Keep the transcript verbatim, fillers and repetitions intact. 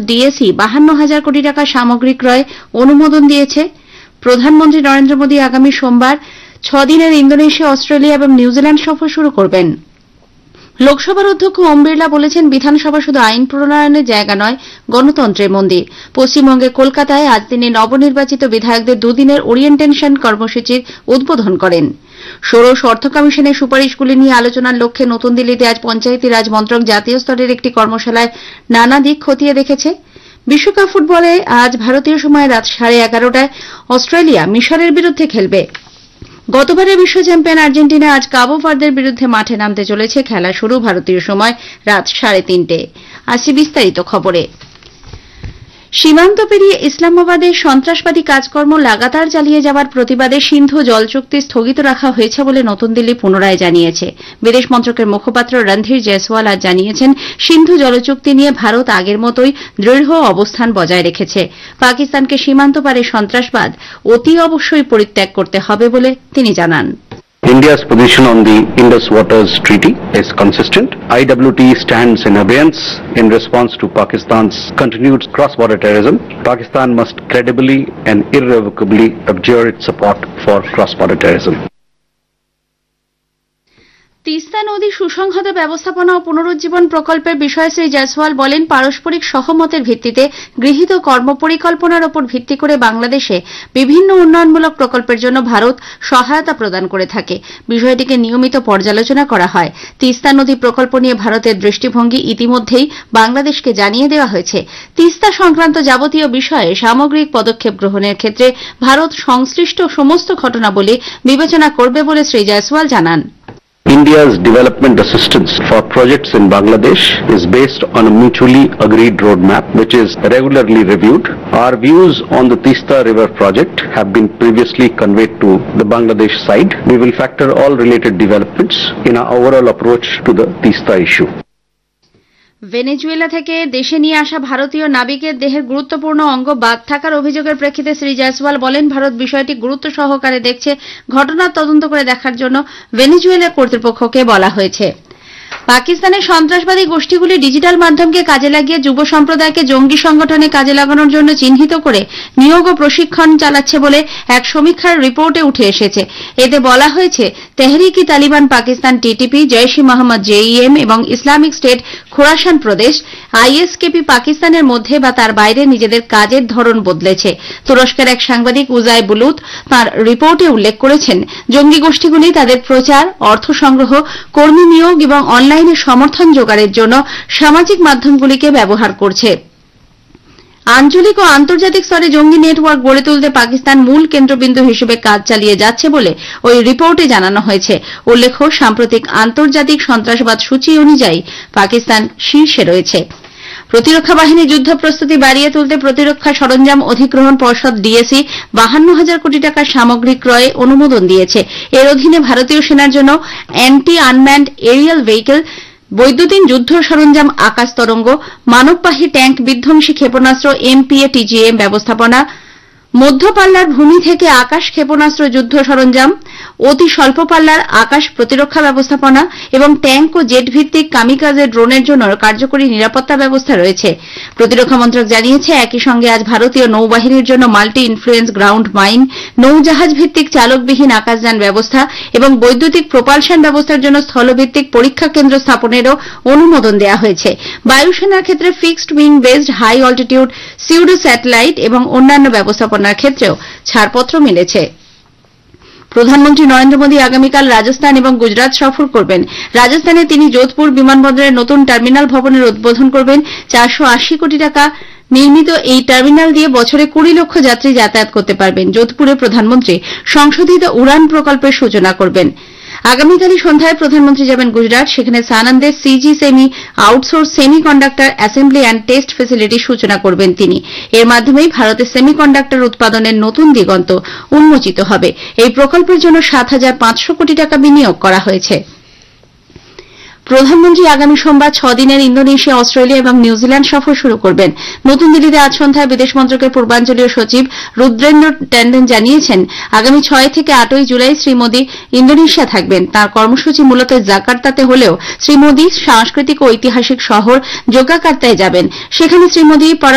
DAC বাহান্ন হাজার কোটি টাকা সামগ্রী ক্রয়ে অনুমোদন দিয়েছে। প্রধানমন্ত্রী নরেন্দ্র মোদী আগামী সোমবার ছদিনের ইন্দোনেশিয়া, অস্ট্রেলিয়া এবং নিউজিল্যান্ড সফর শুরু করবেন। লোকসভার অধ্যক্ষ ওম বিড়লা বলেছেন, বিধানসভা শুধু আইন প্রণয়নের জায়গা নয়, গণতন্ত্রের মন্দির। পশ্চিমবঙ্গের কলকাতায় আজ তিনি নবনির্বাচিত বিধায়কদের দুদিনের ওরিয়েন্টেশন কর্মসূচির উদ্বোধন করেন। ষোড়শ অর্থ কমিশনের সুপারিশগুলি নিয়ে আলোচনার লক্ষ্যে নতুন দিল্লিতে আজ পঞ্চায়েতি রাজ মন্ত্রক জাতীয় স্তরের একটি কর্মশালায় নানা দিক খতিয়ে দেখেছে। বিশ্বকাপ ফুটবলে আজ ভারতীয় সময় রাত সাড়ে এগারোটায় অস্ট্রেলিয়া মিশরের বিরুদ্ধে খেলবে। গতবারের বিশ্ব চ্যাম্পিয়ন আর্জেন্টিনা আজ কাবো ভার্দের বিরুদ্ধে মাঠে নামতে চলেছে। খেলা শুরু ভারতীয় সময় রাত সাড়ে তিনটে। আসছি বিস্তারিত খবরে। সীমান্ত পেরিয়ে ইসলামাবাদে সন্ত্রাসবাদী কাজকর্ম লাগাতার চালিয়ে যাওয়ার প্রতিবাদে সিন্ধু জল চুক্তি স্থগিত রাখা হয়েছে বলে নতুন দিল্লি পুনরায় জানিয়েছে। বিদেশ মন্ত্রকের মুখপাত্র রণধীর জয়সওয়াল আজ জানিয়েছেন, সিন্ধু জল চুক্তি নিয়ে ভারত আগের মতোই দৃঢ় অবস্থান বজায় রেখেছে। পাকিস্তানকে সীমান্ত পারে সন্ত্রাসবাদ অতি অবশ্যই পরিত্যাগ করতে হবে বলে তিনি জানান। India's position on the Indus Waters Treaty is consistent. I W T stands in abeyance in response to Pakistan's continued cross-border terrorism. Pakistan must credibly and irrevocably abjure its support for cross-border terrorism. Teesta নদী সুসংহত ব্যবস্থাপনা ও পুনরুজ্জীবন প্রকল্পের বিষয়ে শ্রী জয়সওয়াল বলেন, পারস্পরিক সহমতের ভিত্তিতে গৃহীত কর্মপরিকল্পনার উপর ভিত্তি করে বাংলাদেশে বিভিন্ন উন্নয়নমূলক প্রকল্পের জন্য ভারত সহায়তা প্রদান করে থাকে। বিষয়টিকে নিয়মিত পর্যালোচনা করা হয়। তিস্তা নদী প্রকল্প নিয়ে ভারতের দৃষ্টিভঙ্গি ইতিমধ্যেই বাংলাদেশকে জানিয়ে দেওয়া হয়েছে। তিস্তা সংক্রান্ত যাবতীয় বিষয়ে সামগ্রিক পদক্ষেপ গ্রহণের ক্ষেত্রে ভারত সংশ্লিষ্ট সমস্ত ঘটনাবলী বিবেচনা করবে বলে শ্রী জয়সওয়াল জানান। India's development assistance for projects in Bangladesh is based on a mutually agreed roadmap which is regularly reviewed. Our views on the Tista River project have been previously conveyed to the Bangladesh side. We will factor all related developments in our overall approach to the Tista issue. Venezuela থেকে দেশে নিয়ে আসা ভারতীয় নাবিকের দেহের গুরুত্বপূর্ণ অঙ্গ বাদ থাকার অভিযোগের প্রেক্ষিতে শ্রী জয়সওয়াল বলেন, ভারত বিষয়টি গুরুত্ব সহকারে দেখছে। ঘটনার তদন্ত করে দেখার জন্য ভেনেজুয়েলা কর্তৃপক্ষকে বলা হয়েছে। পাকিস্তানের সন্ত্রাসবাদী গোষ্ঠীগুলি ডিজিটাল মাধ্যমকে কাজে লাগিয়ে যুব সম্প্রদায়কে জঙ্গি সংগঠনে কাজে লাগানোর জন্য চিহ্নিত করে নিয়োগ ও প্রশিক্ষণ চালাচ্ছে বলে এক সমীক্ষার রিপোর্টে উঠে এসেছে। এতে বলা হয়েছে, তেহরিক-ই তালিবান পাকিস্তান টিটিপি, জৈশ-ই মোহাম্মদ জেইএম এবং ইসলামিক স্টেট খোরাসান প্রদেশ আইএসকেপি পাকিস্তানের মধ্যে বা তার বাইরে নিজেদের কাজের ধরন বদলেছে। তুরস্কের এক সাংবাদিক উজাই বুলুত তাঁর রিপোর্টে উল্লেখ করেছেন, জঙ্গি গোষ্ঠীগুলি তাদের প্রচার, অর্থ সংগ্রহ, কর্মী নিয়োগ এবং অনলাইনে সমর্থন জোগাড়ের জন্য সামাজিক মাধ্যমগুলিকে ব্যবহার করছে। আঞ্চলিক ও আন্তর্জাতিক স্তরে জঙ্গি নেটওয়ার্ক গড়ে তুলতে পাকিস্তান মূল কেন্দ্রবিন্দু হিসেবে কাজ চালিয়ে যাচ্ছে বলে ওই রিপোর্টে জানানো হয়েছে। উল্লেখ্য, সাম্প্রতিক আন্তর্জাতিক সন্ত্রাসবাদ সূচি অনুযায়ী পাকিস্তান শীর্ষে রয়েছে। প্রতিরক্ষা বাহিনী যুদ্ধ প্রস্তুতি বাড়িয়ে তুলতে প্রতিরক্ষা সরঞ্জাম অধিগ্রহণ পর্ষদ ডিএসি বাহান্ন হাজার কোটি টাকার সামগ্রী ক্রয়ে অনুমোদন দিয়েছে। এর অধীনে ভারতীয় সেনার জন্য অ্যান্টি আনম্যান্ড এরিয়াল ভেহিকল, বৈদ্যুতিন যুদ্ধ সরঞ্জাম আকাশ তরঙ্গ, মানববাহী ট্যাঙ্ক বিধ্বংসী ক্ষেপণাস্ত্র এমপিএ টিজিএম ব্যবস্থাপনা, মধ্যপাল্লার ভূমি থেকে আকাশ ক্ষেপণাস্ত্র যুদ্ধ সরঞ্জাম, অতি স্বল্প পাল্লার আকাশ প্রতিরক্ষা ব্যবস্থাপনা এবং ট্যাঙ্ক ও জেট ভিত্তিক কামিকাজে ড্রোনের জন্য কার্যকরী নিরাপত্তা ব্যবস্থা রয়েছে। প্রতিরক্ষা মন্ত্রক জানিয়েছে, একই সঙ্গে আজ ভারতীয় নৌবাহিনীর জন্য মাল্টি ইনফ্লুয়েন্স গ্রাউন্ড মাইন, নৌজাহাজ ভিত্তিক চালকবিহীন আকাশযান ব্যবস্থা এবং বৈদ্যুতিক প্রপালশন ব্যবস্থার জন্য স্থলভিত্তিক পরীক্ষা কেন্দ্র স্থাপনেরও অনুমোদন দেওয়া হয়েছে। বায়ুসেনার ক্ষেত্রে fixed wing based high altitude pseudo satellite এবং অন্যান্য ব্যবস্থাপনার ক্ষেত্রেও ছাড়পত্র মিলেছে। প্রধানমন্ত্রী নরেন্দ্র মোদী আগামীকাল রাজস্থান এবং গুজরাট সফর করবেন। রাজস্থানে তিনি যোধপুর বিমানবন্দরের নতুন টার্মিনাল ভবনের উদ্বোধন করবেন। চারশো আশি কোটি টাকা নির্মিত এই টার্মিনাল দিয়ে বছরে কুড়ি লক্ষ যাত্রী যাতায়াত করতে পারবেন। যোধপুরে প্রধানমন্ত্রী সংশোধিত উড়ান প্রকল্পের সূচনা করবেন। আগামীকালই সন্ধ্যায় প্রধানমন্ত্রী যাবেন গুজরাট। সেখানে সানন্দে CG semi outsource semi conductor assembly and test ফেসিলিটির সূচনা করবেন তিনি। এর মাধ্যমেই ভারতে সেমি কন্ডাক্টর উৎপাদনের নতুন দিগন্ত উন্মোচিত হবে। এই প্রকল্পের জন্য সাত হাজার পাঁচশো কোটি টাকা বিনিয়োগ করা হয়েছে। প্রধানমন্ত্রী আগামী সোমবার ছদিনের ইন্দোনেশিয়া, অস্ট্রেলিয়া এবং নিউজিল্যান্ড সফর শুরু করবেন। নতুন দিল্লিতে আজ সন্ধ্যায় বিদেশ মন্ত্রকের পূর্বাঞ্চলীয় সচিব রুদ্রেন্দ্র ট্যান্ডন জানিয়েছেন, আগামী ছয় থেকে আটই জুলাই শ্রী মোদী ইন্দোনেশিয়া থাকবেন। তাঁর কর্মসূচি মূলত জাকার্তাতে হলেও শ্রী মোদী সাংস্কৃতিক ও ঐতিহাসিক শহর জোগ্যাকার্তায় যাবেন। সেখানে শ্রী মোদী